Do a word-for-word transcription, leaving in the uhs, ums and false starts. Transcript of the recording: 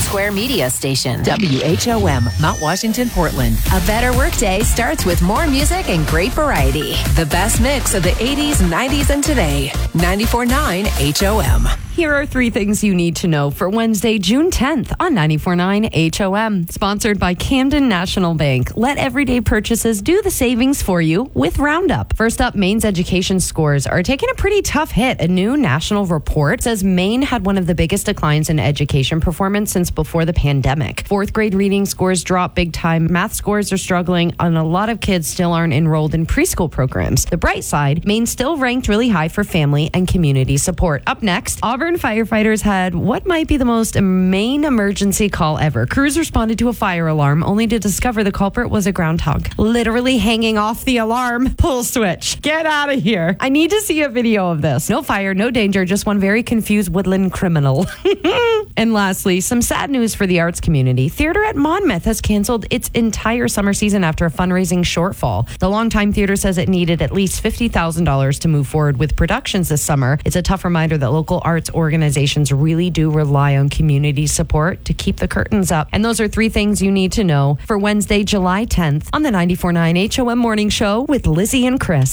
Square Media Station. W H O M, Mount Washington, Portland. A better workday starts with more music and great variety. The best mix of the eighties, nineties, and today. ninety-four point nine H O M. Here are three things you need to know for Wednesday, June tenth on ninety-four point nine H O M. Sponsored by Camden National Bank. Let everyday purchases do the savings for you with Roundup. First up, Maine's education scores are taking a pretty tough hit. A new national report says Maine had one of the biggest declines in education performance since before the pandemic. Fourth grade reading scores drop big time. Math scores are struggling, and a lot of kids still aren't enrolled in preschool programs. The bright side, Maine still ranked really high for family and community support. Up next, Auburn firefighters had what might be the most Maine emergency call ever. Crews responded to a fire alarm only to discover the culprit was a groundhog, literally hanging off the alarm pull switch. Get out of here. I need to see a video of this. No fire, no danger, just one very confused woodland criminal. And lastly, some sad news for the arts community. Theater at Monmouth has canceled its entire summer season after a fundraising shortfall. The Longtime Theater says it needed at least fifty thousand dollars to move forward with productions this summer. It's a tough reminder that local arts organizations really do rely on community support to keep the curtains up. And those are three things you need to know for Wednesday, July tenth on the ninety-four point nine H O M Morning Show with Lizzie and Chris.